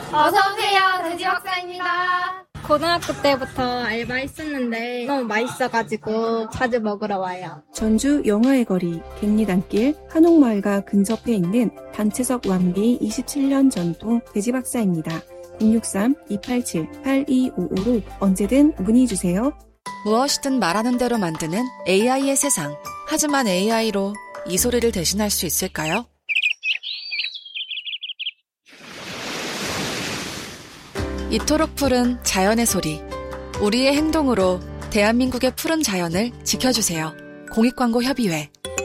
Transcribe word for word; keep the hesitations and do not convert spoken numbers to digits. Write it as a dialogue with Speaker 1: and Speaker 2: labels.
Speaker 1: 어서오세요. 돼지 박사입니다.
Speaker 2: 고등학교 때부터 알바했었는데 너무 맛있어가지고 자주 먹으러 와요.
Speaker 3: 전주 영화의 거리, 갱리단길, 한옥마을과 근접해 있는 단체석 완비 이십칠 년 전통 돼지박사입니다. 공육삼 이팔칠 팔이오오로 언제든 문의주세요.
Speaker 4: 무엇이든 말하는 대로 만드는 에이아이의 세상. 하지만 에이아이로 이 소리를 대신할 수 있을까요? 이토록 푸른 자연의 소리. 우리의 행동으로 대한민국의 푸른 자연을 지켜주세요. 공익광고협의회